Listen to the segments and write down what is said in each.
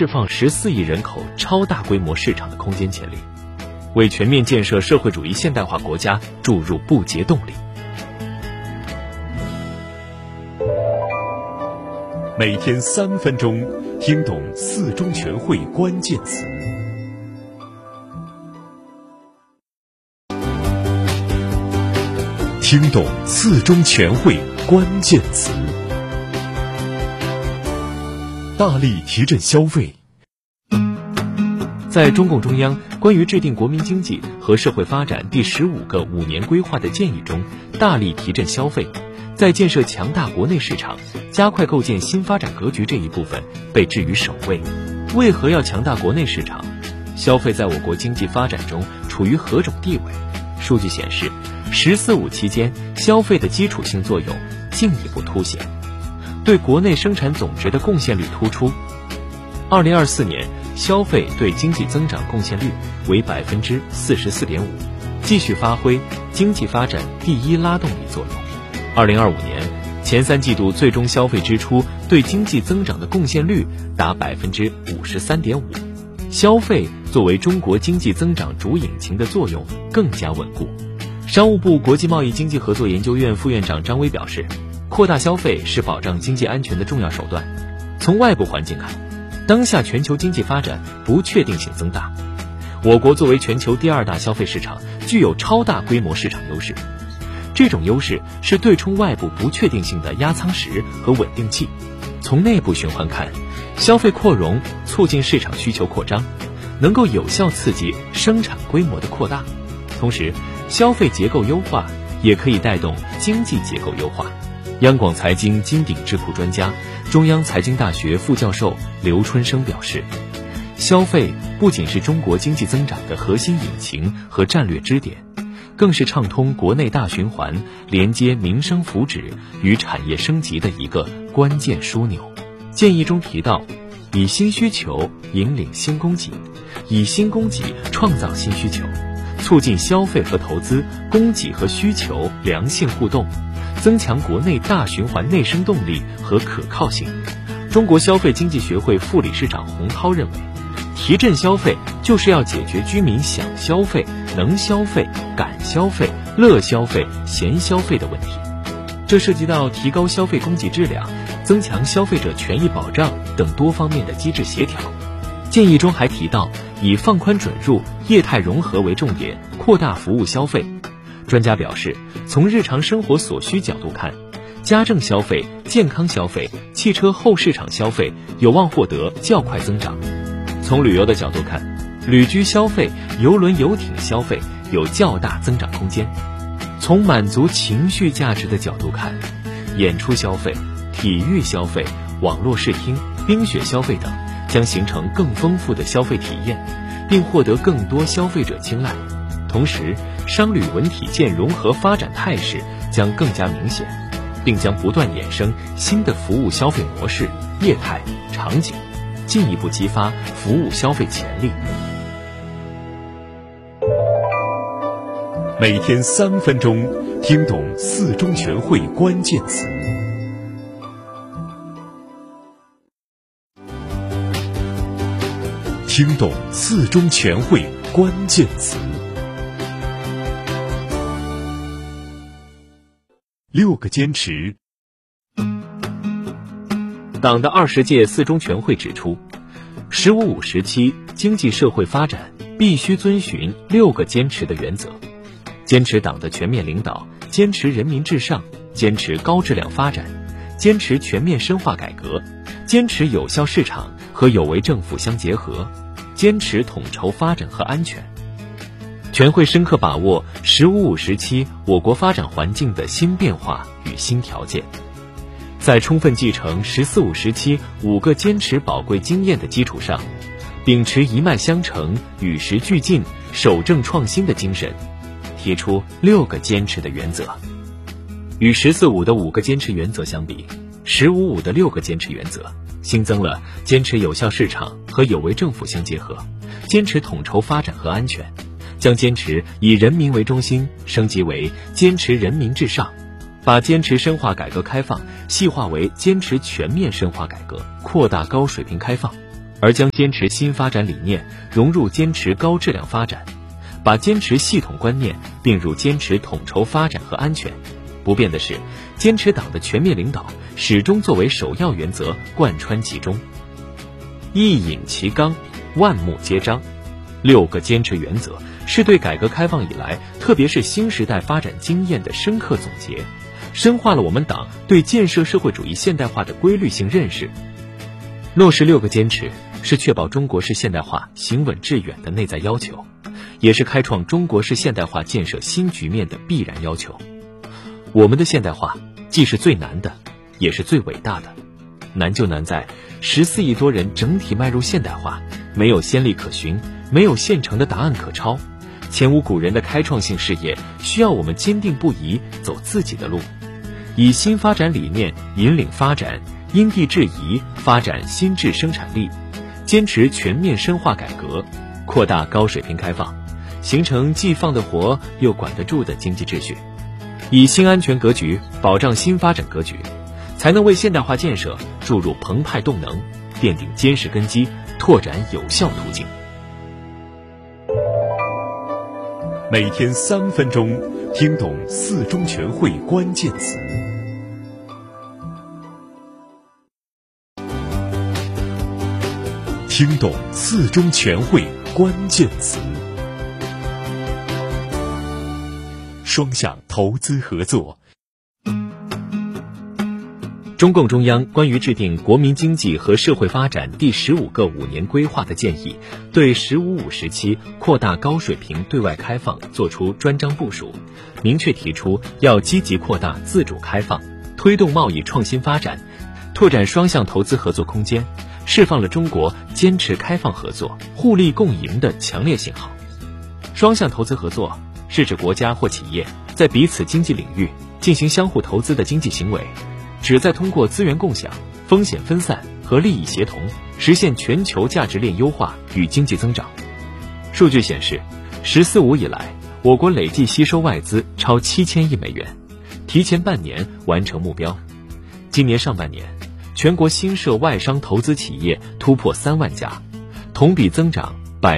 释放14亿人口超大规模市场的空间潜力，为全面建设社会主义现代化国家注入不竭动力。 每天3分钟，听懂4中全会关键词。听懂4中全会关键词。大力提振消费。 在中共中央关于制定国民经济和社会发展第15个5年规划的建议中，大力提振消费，在建设强大国内市场、加快构建新发展格局这一部分被置于首位。为何要强大国内市场？消费在我国经济发展中处于何种地位？数据显示，“10四5”期间，消费的基础性作用进一步凸显，对国内生产总值的贡献率突出。2024年，消费对经济增长贡献率为44.5%，继续发挥经济发展第一拉动力作用。2025年前3季度最终消费支出对经济增长的贡献率达53.5%，消费作为中国经济增长主引擎的作用更加稳固。商务部国际贸易经济合作研究院副院长张威表示，扩大消费是保障经济安全的重要手段。从外部环境看，当下全球经济发展不确定性增大，我国作为全球第2大消费市场，具有超大规模市场优势。这种优势是对冲外部不确定性的压舱石和稳定器。从内部循环看，消费扩容促进市场需求扩张，能够有效刺激生产规模的扩大。同时，消费结构优化也可以带动经济结构优化。央广财经金鼎智库专家、中央财经大学副教授刘春生表示，消费不仅是中国经济增长的核心引擎和战略支点，更是畅通国内大循环、连接民生福祉与产业升级的一个关键枢纽。建议中提到，以新需求引领新供给，以新供给创造新需求，促进消费和投资、供给和需求良性互动，增强国内大循环内生动力和可靠性。中国消费经济学会副理事长洪涛认为，提振消费就是要解决居民想消费、能消费、敢消费、乐消费、闲消费的问题。这涉及到提高消费供给质量、增强消费者权益保障等多方面的机制协调。建议中还提到，以放宽准入、业态融合为重点，扩大服务消费。专家表示，从日常生活所需角度看，家政消费、健康消费、汽车后市场消费有望获得较快增长。从旅游的角度看，旅居消费、邮轮游艇消费有较大增长空间。从满足情绪价值的角度看，演出消费、体育消费、网络视听、冰雪消费等将形成更丰富的消费体验，并获得更多消费者青睐。同时，商旅文体健融合发展态势将更加明显，并将不断衍生新的服务消费模式、业态、场景，进一步激发服务消费潜力。 每天3分钟，听懂4中全会关键词。听懂4中全会关键词。6个坚持。 党的20届4中全会指出，“15、5”时期经济社会发展必须遵循6个坚持的原则，坚持党的全面领导，坚持人民至上，坚持高质量发展，坚持全面深化改革，坚持有效市场和有为政府相结合，坚持统筹发展和安全。全会深刻把握“15、5”时期我国发展环境的新变化与新条件，在充分继承“14、5”时期5个坚持宝贵经验的基础上，秉持一脉相承、与时俱进、守正创新的精神，提出6个坚持的原则。与“14、5”的5个坚持原则相比，“15、5”的6个坚持原则新增了坚持有效市场和有为政府相结合，坚持统筹发展和安全，将坚持以人民为中心升级为坚持人民至上，把坚持深化改革开放细化为坚持全面深化改革，扩大高水平开放。 而将坚持新发展理念融入坚持高质量发展，把坚持系统观念并入坚持统筹发展和安全。不变的是，坚持党的全面领导始终作为首要原则贯穿其中。一引其纲，万目皆章。6个坚持原则是对改革开放以来，特别是新时代发展经验的深刻总结，深化了我们党对建设社会主义现代化的规律性认识。落实6个坚持，是确保中国式现代化行稳致远的内在要求，也是开创中国式现代化建设新局面的必然要求。我们的现代化既是最难的，也是最伟大的。难就难在14亿多人整体迈入现代化，没有先例可循，没有现成的答案可抄，前无古人的开创性事业需要我们坚定不移走自己的路，以新发展理念引领发展，因地制宜发展新质生产力，坚持全面深化改革，扩大高水平开放，形成既放得活又管得住的经济秩序，以新安全格局保障新发展格局，才能为现代化建设注入澎湃动能，奠定坚实根基，拓展有效途径。 每天3分钟，听懂4中全会关键词。听懂4中全会关键词。双向投资合作。 中共中央关于制定国民经济和社会发展第15个5年规划的建议，对“15+5”时期扩大高水平对外开放作出专章部署，明确提出要积极扩大自主开放，推动贸易创新发展，拓展双向投资合作空间，释放了中国坚持开放合作、互利共赢的强烈信号。双向投资合作是指国家或企业在彼此经济领域进行相互投资的经济行为，旨在通过资源共享、风险分散和利益协同，实现全球价值链优化与经济增长。数据显示，“14+5”以来，我国累计吸收外资超7000亿美元，提前半年完成目标。今年上半年，全国新设外商投资企业突破3万家，同比增长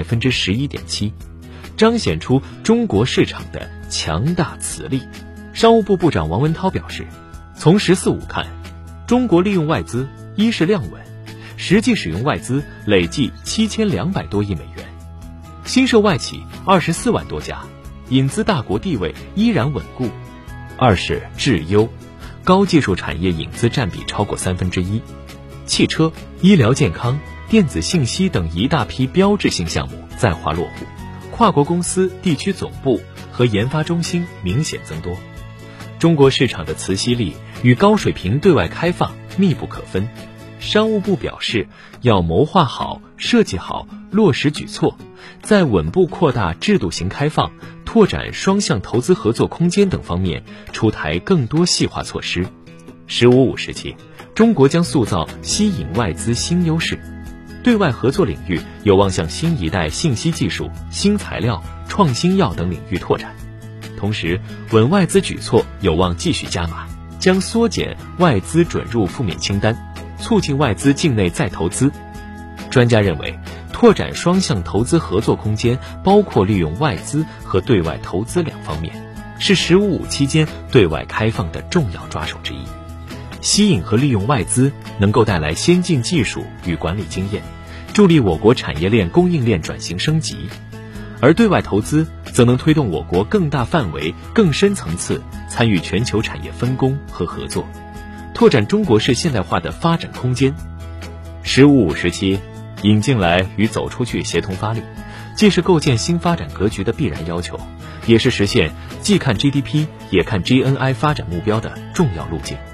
11.7%，彰显出中国市场的强大磁力。商务部部长王文涛表示，从“14+5”看，中国利用外资一是量稳，实际使用外资累计7200多亿美元，新设外企24万多家，引资大国地位依然稳固；二是质优，高技术产业引资占比超过1/3，汽车、医疗健康、电子信息等一大批标志性项目在华落户，跨国公司地区总部和研发中心明显增多。中国市场的磁吸力与高水平对外开放密不可分。商务部表示，要谋划好、设计好、落实举措，在稳步扩大制度型开放、拓展双向投资合作空间等方面出台更多细化措施。“15+5”时期，中国将塑造吸引外资新优势，对外合作领域有望向新一代信息技术、新材料、创新药等领域拓展。同时，稳外资举措有望继续加码，将缩减外资准入负面清单，促进外资境内再投资。专家认为，拓展双向投资合作空间包括利用外资和对外投资两方面，是“15+5”期间对外开放的重要抓手之一。吸引和利用外资能够带来先进技术与管理经验，助力我国产业链供应链转型升级，而对外投资则能推动我国更大范围、更深层次参与全球产业分工和合作，拓展中国式现代化的发展空间。“15+5”时期引进来与走出去协同发力，既是构建新发展格局的必然要求，也是实现既看 GDP 也看 GNI 发展目标的重要路径。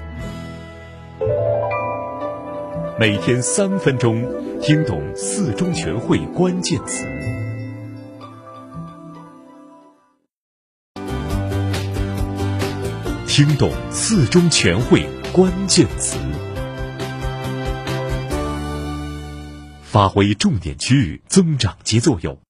每天3分钟，听懂4中全会关键词。听懂4中全会关键词，发挥重点区域增长极作用。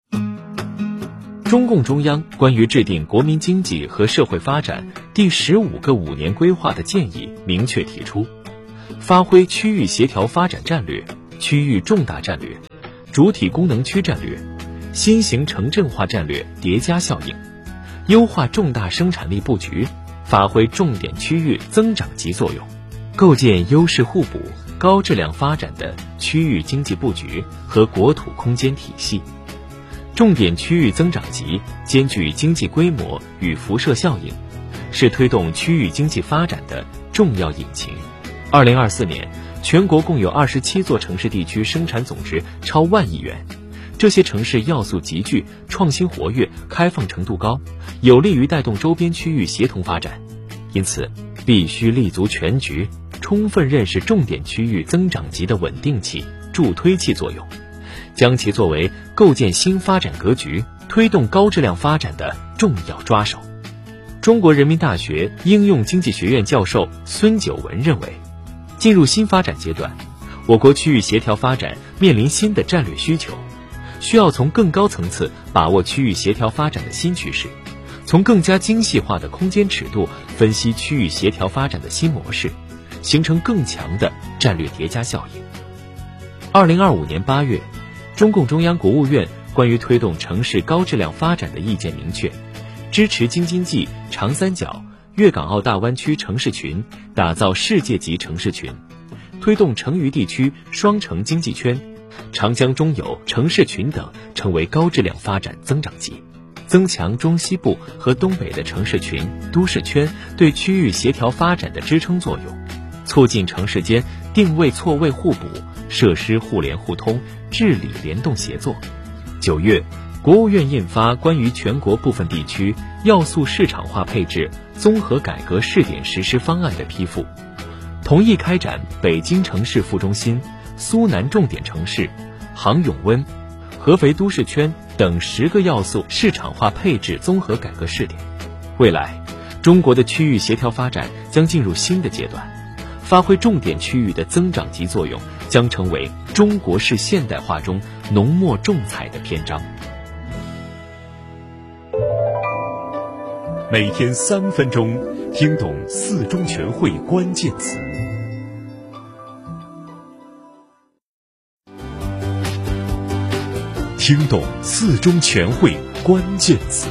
中共中央关于制定国民经济和社会发展第15个5年规划的建议明确提出，发挥区域协调发展战略， 区域重大战略、主体功能区战略、新型城镇化战略叠加效应，优化重大生产力布局，发挥重点区域增长极作用，构建优势互补、高质量发展的区域经济布局和国土空间体系。重点区域增长极兼具经济规模与辐射效应，是推动区域经济发展的重要引擎。2024年，全国共有27座城市地区生产总值超万亿元，这些城市要素集聚，创新活跃，开放程度高，有利于带动周边区域协同发展。因此，必须立足全局，充分认识重点区域增长极的稳定器、助推器作用，将其作为构建新发展格局、推动高质量发展的重要抓手。中国人民大学应用经济学院教授孙九文认为，进入新发展阶段，我国区域协调发展面临新的战略需求，需要从更高层次把握区域协调发展的新趋势，从更加精细化的空间尺度分析区域协调发展的新模式，形成更强的战略叠加效应。2025年8月，中共中央国务院关于推动城市高质量发展的意见明确，支持京津冀、长三角、粤港澳大湾区城市群打造世界级城市群，推动成渝地区双城经济圈、长江中游城市群等成为高质量发展增长极，增强中西部和东北的城市群、都市圈对区域协调发展的支撑作用，促进城市间定位错位互补、设施互联互通、治理联动协作。9月，国务院印发关于全国部分地区要素市场化配置综合改革试点实施方案的批复，同意开展北京城市副中心、苏南重点城市、杭永温、合肥都市圈等10个要素市场化配置综合改革试点。未来，中国的区域协调发展将进入新的阶段，发挥重点区域的增长极作用，将成为中国式现代化中浓墨重彩的篇章。 每天3分钟，听懂4中全会关键词。听懂4中全会关键词。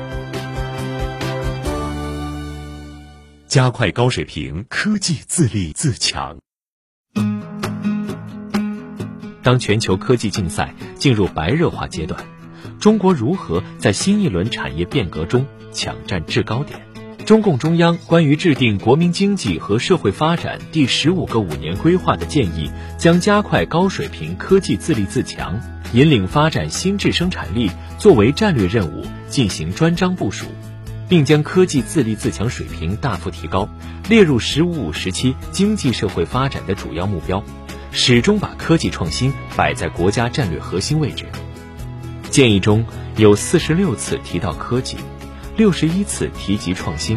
加快高水平科技自立自强。 当全球科技竞赛进入白热化阶段，中国如何在新一轮产业变革中抢占制高点？中共中央关于制定国民经济和社会发展第15个5年规划的建议，将加快高水平科技自立自强，引领发展新质生产力作为战略任务进行专章部署，并将科技自立自强水平大幅提高列入“15+5”时期经济社会发展的主要目标，始终把科技创新摆在国家战略核心位置。建议中有46次提到科技，61次提及创新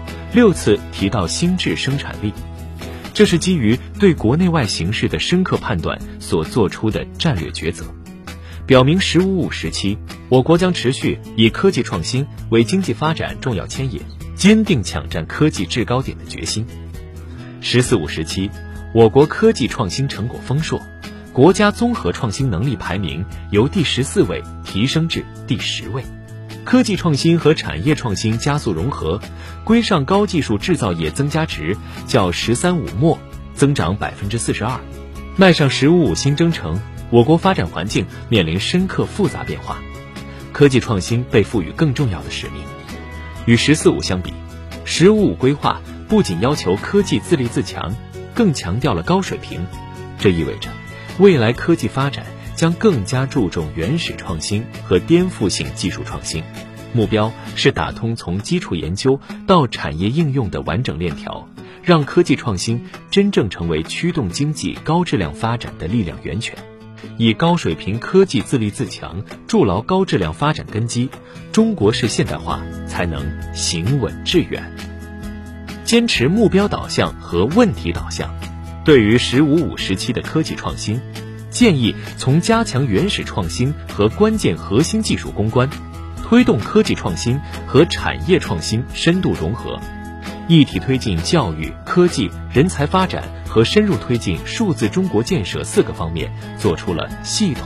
，6次提到新质生产力。这是基于对国内外形势的深刻判断所做出的战略抉择，表明“15+5”时期我国将持续以科技创新为经济发展重要牵引，坚定抢占科技制高点的决心。“14+5”时期我国科技创新成果丰硕，国家综合创新能力排名由第14位提升至第10位，科技创新和产业创新加速融合，规上高技术制造业增加值较“13+5”末增长42%，迈上“15+5”新征程。我国发展环境面临深刻复杂变化，科技创新被赋予更重要的使命。与“14+5”相比，“15+5”规划不仅要求科技自立自强，更强调了高水平。这意味着未来科技发展将更加注重原始创新和颠覆性技术创新，目标是打通从基础研究到产业应用的完整链条，让科技创新真正成为驱动经济高质量发展的力量源泉。以高水平科技自立自强筑牢高质量发展根基，中国式现代化才能行稳致远。坚持目标导向和问题导向，对于“15+5”时期的科技创新，建议从加强原始创新和关键核心技术攻关，推动科技创新和产业创新深度融合，一体推进教育、科技、人才发展和深入推进数字中国建设4个方面做出了系统